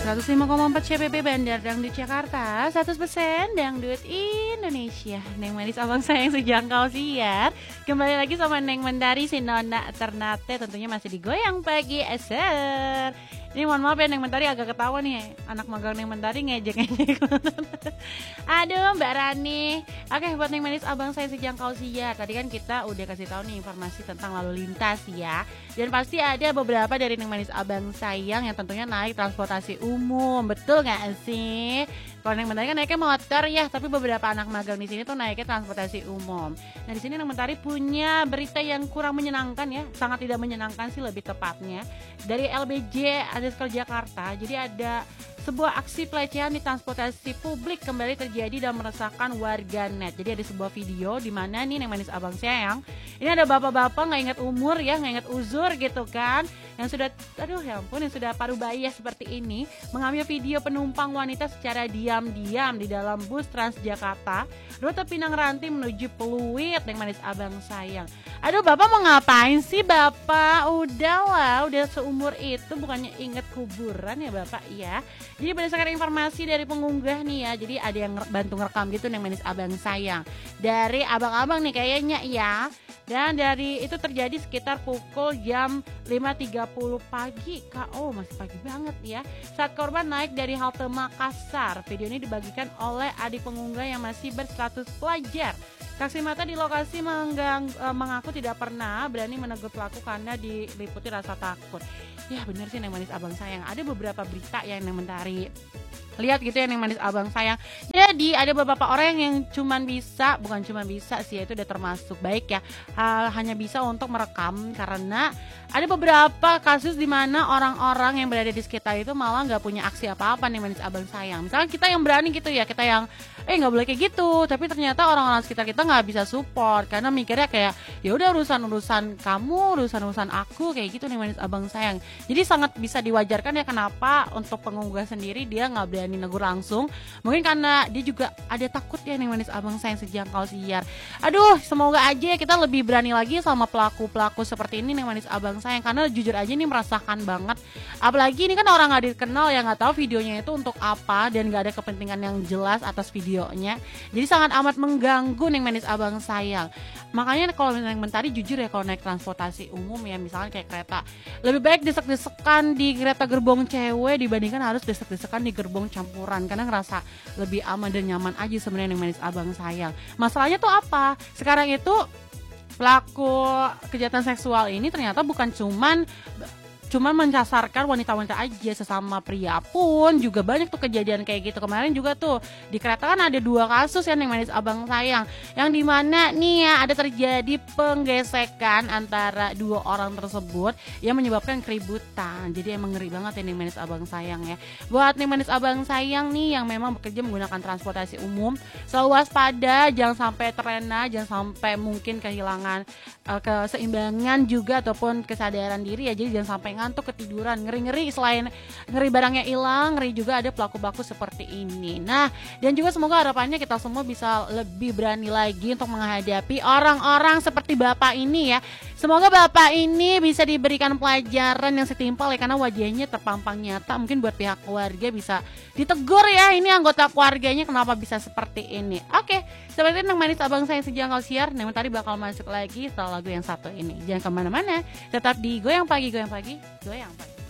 105,4 CPB Bandar Dangdut Jakarta, 100% Dangdut Indonesia. Neng manis abang sayang sejangkau siar. Kembali lagi sama Neng Mentari si Nona Ternate, tentunya masih digoyang pagi eser. Ini mohon maaf ya Neng Mentari agak ketawa nih, anak magang Neng Mentari ngejek-ngejek. Aduh Mbak Rani. Oke, buat Neng manis abang saya sejangkau siar. Tadi kan kita udah kasih tahu nih informasi tentang lalu lintas ya. Dan pasti ada beberapa dari Neng manis abang sayang yang tentunya naik transportasi umum. Betul gak sih? Kalau Neng Mentari kan naiknya motor ya, tapi beberapa anak magang di sini tuh naiknya transportasi umum. Nah di sini Neng Mentari punya berita yang kurang menyenangkan ya, sangat tidak menyenangkan sih lebih tepatnya. Dari LBJ Adesker Jakarta, jadi ada sebuah aksi pelecehan di transportasi publik kembali terjadi dan meresahkan warganet. Jadi ada sebuah video di mana nih Neng manis abang sayang, ini ada bapak-bapak nggak ingat umur ya, nggak ingat uzur gitu kan, yang sudah, aduh ya ampun, yang sudah parubaya seperti ini, mengambil video penumpang wanita secara diam-diam di dalam bus Transjakarta rute Pinang Ranti menuju Pluit. Neng manis abang sayang, aduh bapak mau ngapain sih bapak? Udahlah, udah seumur itu bukannya inget kuburan ya bapak ya. Jadi berdasarkan informasi dari pengunggah nih ya, jadi ada yang bantu ngerekam gitu Neng manis abang sayang dari abang-abang nih kayaknya ya. Dan dari itu terjadi sekitar pukul jam 5.30 pagi. Oh masih pagi banget ya, saat korban naik dari halte Makassar. Video ini dibagikan oleh adik pengunggah yang masih berstatus pelajar. Saksi mata di lokasi mengaku tidak pernah berani menegur pelaku karena diliputi rasa takut. Ya bener sih Neng manis abang sayang, ada beberapa berita yang Neng Mentari lihat gitu ya Neng manis abang sayang. Jadi ada beberapa orang yang bukan cuman bisa sih, itu udah termasuk baik ya, hanya bisa untuk merekam karena ada beberapa kasus di mana orang-orang yang berada di sekitar itu malah nggak punya aksi apa-apa Neng manis abang sayang. Misalnya kita yang berani gitu ya, kita yang nggak boleh kayak gitu, tapi ternyata orang-orang sekitar kita nggak bisa support karena mikirnya kayak ya udah urusan kamu, urusan aku kayak gitu Neng manis abang sayang. Jadi sangat bisa diwajarkan ya kenapa untuk pengunggah sendiri dia nggak berani negur langsung. Mungkin karena dia juga ada takut ya Neng manis abang sayang sejangkau siar. Aduh, semoga aja kita lebih berani lagi sama pelaku-pelaku seperti ini Neng manis abang sayang, karena jujur aja ini merasakan banget. Apalagi ini kan orang nggak dikenal ya, nggak tahu videonya itu untuk apa dan nggak ada kepentingan yang jelas atas videonya. Jadi sangat amat mengganggu Neng manis abang sayang. Makanya kalau Neng Mentari jujur ya, kalau naik transportasi umum ya, misalnya kayak kereta, lebih baik desek-desekan di kereta gerbong cewek dibandingkan harus desek-desekan di gerbong campuran, karena ngerasa lebih aman dan nyaman aja sebenarnya Neng manis abang sayang. Masalahnya tuh apa? Sekarang itu pelaku kejahatan seksual ini ternyata bukan cuman mencasarkan wanita-wanita aja, sesama pria pun juga banyak tuh kejadian kayak gitu. Kemarin juga tuh di kereta kan ada 2 kasus ya Neng manis abang sayang, yang dimana nih ya ada terjadi penggesekan antara 2 orang tersebut yang menyebabkan keributan. Jadi emang ngeri banget ya Neng manis abang sayang ya. Buat Neng manis abang sayang nih yang memang bekerja menggunakan transportasi umum, selalu waspada, jangan sampai terlena, jangan sampai mungkin kehilangan keseimbangan juga ataupun kesadaran diri ya. Jadi jangan sampai ngantuk, ketiduran, ngeri-ngeri. Selain ngeri barangnya hilang, ngeri juga ada pelaku-pelaku seperti ini. Nah, dan juga semoga harapannya kita semua bisa lebih berani lagi untuk menghadapi orang-orang seperti Bapak ini ya. Semoga Bapak ini bisa diberikan pelajaran yang setimpal ya, karena wajahnya terpampang nyata. Mungkin buat pihak keluarga bisa ditegur ya, ini anggota keluarganya kenapa bisa seperti ini. Oke, seperti itu Neng manis abang saya sejangkau siar. Neng Mentari bakal masuk lagi setelah lagu yang satu ini. Jangan kemana-mana, tetap di Goyang Pagi, Goyang Pagi, Goyang Pagi.